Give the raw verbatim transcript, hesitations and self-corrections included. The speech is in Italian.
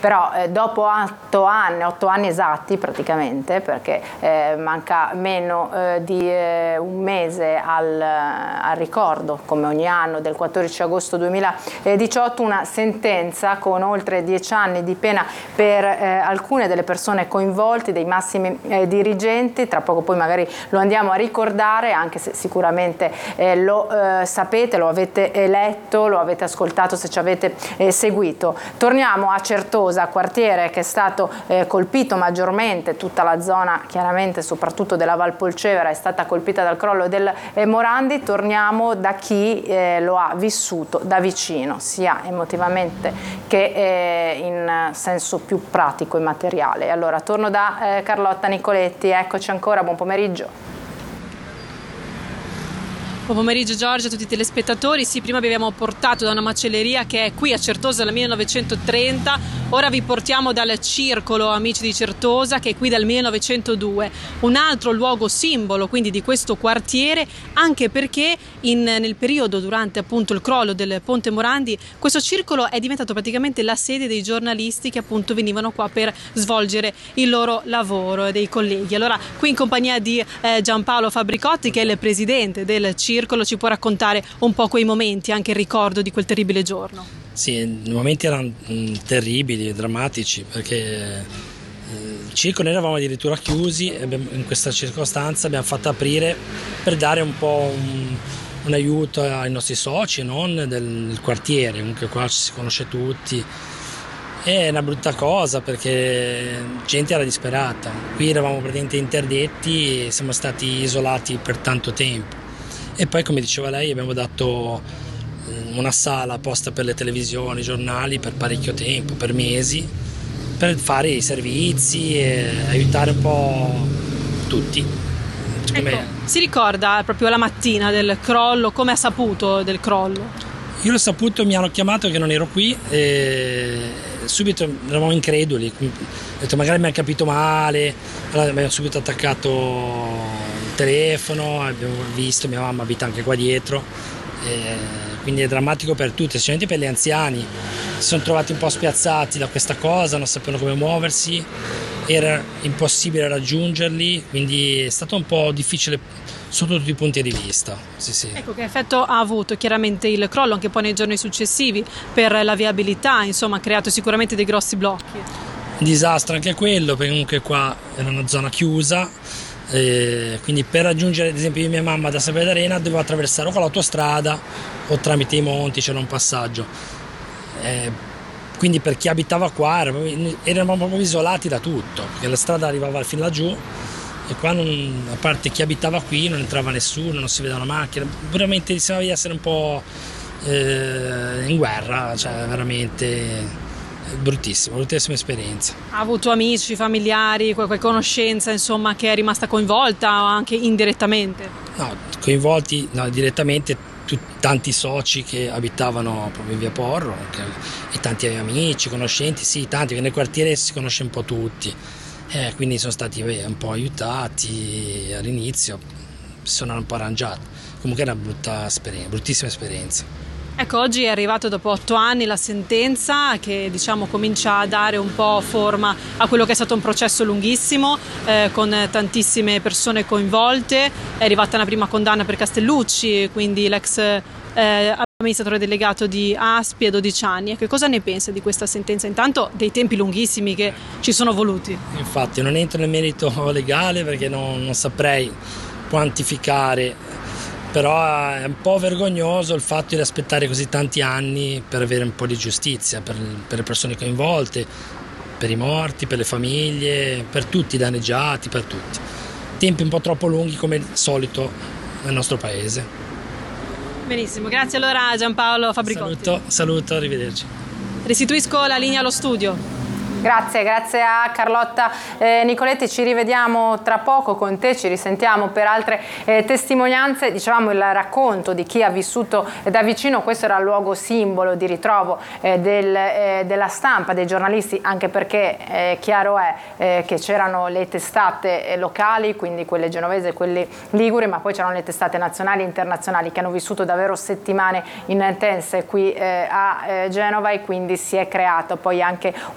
però eh, dopo otto anni, otto anni esatti praticamente, perché eh, manca meno eh, di eh, un mese al, al ricordo, come ogni anno, del quattordici agosto duemiladiciotto, una sentenza con oltre dieci anni di pena per eh, alcune delle persone coinvolte, dei massimi eh, dirigenti. Tra poco poi magari lo andiamo a ricordare, anche se sicuramente eh, lo eh, sapete, lo avete eh, letto, lo avete ascoltato se ci avete eh, seguito. Torniamo a Certosa, quartiere che è stato eh, colpito maggiormente, tutta la zona chiaramente soprattutto della Val Polcevera è stata colpita dal crollo del eh, Morandi. Torniamo da chi eh, lo ha vissuto da vicino, sia emotivamente che eh, in senso più pratico e materiale. Allora torno da eh, Carlotta Nicoletti, eccoci ancora, buon pomeriggio. Buon pomeriggio Giorgia, a tutti i telespettatori. Sì, prima vi abbiamo portato da una macelleria che è qui a Certosa dal millenovecentotrenta, ora vi portiamo dal Circolo Amici di Certosa che è qui dal millenovecentodue, un altro luogo simbolo quindi di questo quartiere, anche perché in, nel periodo durante appunto il crollo del Ponte Morandi questo circolo è diventato praticamente la sede dei giornalisti che appunto venivano qua per svolgere il loro lavoro e dei colleghi. Allora qui in compagnia di eh, Giampaolo Fabbricotti, che è il presidente del Circolo, ci può raccontare un po' quei momenti, anche il ricordo di quel terribile giorno? Sì, i momenti erano mh, terribili, drammatici, perché il circolo noi eravamo addirittura chiusi e abbiamo, in questa circostanza abbiamo fatto aprire per dare un po' un, un aiuto ai nostri soci, non del, del quartiere, comunque qua ci si conosce tutti. È una brutta cosa perché la gente era disperata, qui eravamo praticamente interdetti e siamo stati isolati per tanto tempo. E poi, come diceva lei, abbiamo dato una sala apposta per le televisioni, i giornali per parecchio tempo, per mesi, per fare i servizi e aiutare un po' tutti. Ecco, si ricorda proprio la mattina del crollo, come ha saputo del crollo? Io l'ho saputo, mi hanno chiamato che non ero qui e subito eravamo increduli, ho detto magari mi hanno capito male, allora abbiamo subito attaccato il telefono, abbiamo visto, mia mamma abita anche qua dietro, e quindi è drammatico per tutti, specialmente per gli anziani, si sono trovati un po' spiazzati da questa cosa, non sapevano come muoversi, era impossibile raggiungerli, quindi è stato un po' difficile sotto tutti i punti di vista. Sì, sì. Ecco, che effetto ha avuto chiaramente il crollo anche poi nei giorni successivi per la viabilità, insomma ha creato sicuramente dei grossi blocchi. Disastro anche quello, perché comunque qua era una zona chiusa, eh, quindi per raggiungere ad esempio mia mamma da San Pietro d'Arena dovevo attraversare o con l'autostrada o tramite i monti, c'era un passaggio, eh, quindi per chi abitava qua eravamo proprio isolati da tutto, perché la strada arrivava fin laggiù e qua non, a parte chi abitava qui non entrava nessuno, non si vedeva una macchina, veramente sembrava di essere un po' eh, in guerra, cioè veramente bruttissima, bruttissima esperienza. Ha avuto amici, familiari, qualche conoscenza insomma che è rimasta coinvolta anche indirettamente? No, coinvolti no, direttamente tutti, tanti soci che abitavano proprio in via Porro che, e tanti amici, conoscenti, sì, tanti, che nel quartiere si conosce un po' tutti. Eh, quindi sono stati beh, un po' aiutati all'inizio, si sono un po' arrangiati. Comunque è una brutta esperienza, bruttissima esperienza. Ecco, oggi è arrivato dopo otto anni la sentenza che diciamo comincia a dare un po' forma a quello che è stato un processo lunghissimo eh, con tantissime persone coinvolte. È arrivata una prima condanna per Castellucci, quindi l'ex eh, amministratore delegato di A S P I, a dodici anni. Che cosa ne pensa di questa sentenza? Intanto dei tempi lunghissimi che ci sono voluti. Infatti non entro nel merito legale perché non, non saprei quantificare, però è un po' vergognoso il fatto di aspettare così tanti anni per avere un po' di giustizia per, per le persone coinvolte, per i morti, per le famiglie, per tutti i danneggiati, per tutti. Tempi un po' troppo lunghi come al solito nel nostro paese. Benissimo, grazie allora a Giampaolo Fabbricotti. Saluto, saluto, arrivederci. Restituisco la linea allo studio. Grazie, grazie a Carlotta eh, Nicoletti, ci rivediamo tra poco con te, ci risentiamo per altre eh, testimonianze. Dicevamo il racconto di chi ha vissuto eh, da vicino, questo era il luogo simbolo di ritrovo eh, del, eh, della stampa, dei giornalisti, anche perché eh, chiaro è eh, che c'erano le testate eh, locali, quindi quelle genovese e quelle liguri, ma poi c'erano le testate nazionali e internazionali che hanno vissuto davvero settimane intense qui eh, a eh, Genova, e quindi si è creato poi anche